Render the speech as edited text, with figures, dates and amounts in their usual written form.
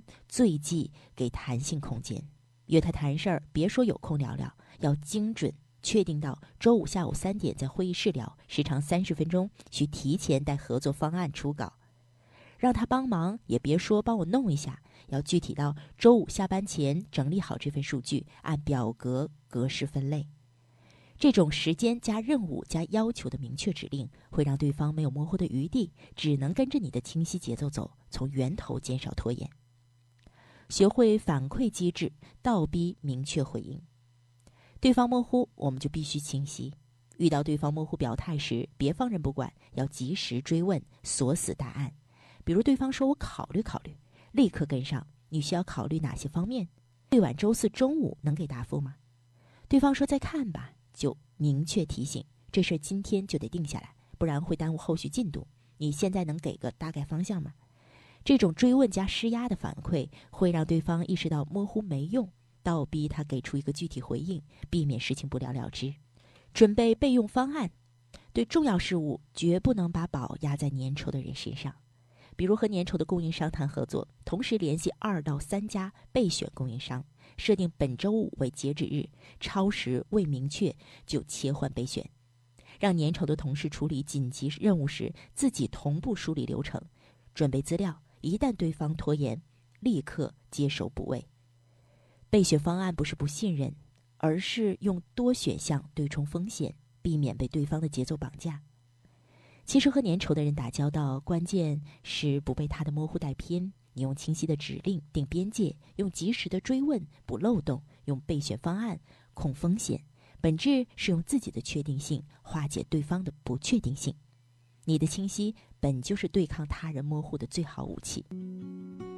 最忌给弹性空间。约他谈事儿，别说有空聊聊，要精准确定到周五下午3点在会议室聊，时长30分钟，需提前带合作方案初稿。让他帮忙，也别说帮我弄一下，要具体到周五下班前整理好这份数据，按表格格式分类。这种时间加任务加要求的明确指令，会让对方没有模糊的余地，只能跟着你的清晰节奏走，从源头减少拖延。学会反馈机制，倒逼明确回应。对方模糊，我们就必须清晰。遇到对方模糊表态时，别放任不管，要及时追问，锁死答案。比如对方说我考虑考虑，立刻跟上，你需要考虑哪些方面？最晚周4中午能给答复吗？对方说再看吧，就明确提醒，这事今天就得定下来，不然会耽误后续进度。你现在能给个大概方向吗？这种追问加施压的反馈，会让对方意识到模糊没用，倒逼他给出一个具体回应，避免事情不了了之。准备备用方案，对重要事务绝不能把宝压在粘稠的人身上。比如和粘稠的供应商谈合作，同时联系2到3家备选供应商，设定本周5为截止日，超时未明确就切换备选。让粘稠的同事处理紧急任务时，自己同步梳理流程，准备资料，一旦对方拖延，立刻接手补位。备选方案不是不信任，而是用多选项对冲风险，避免被对方的节奏绑架。其实和粘稠的人打交道，关键是不被他的模糊带偏。你用清晰的指令定边界，用及时的追问补漏洞，用备选方案控风险，本质是用自己的确定性化解对方的不确定性。你的清晰本就是对抗他人模糊的最好武器。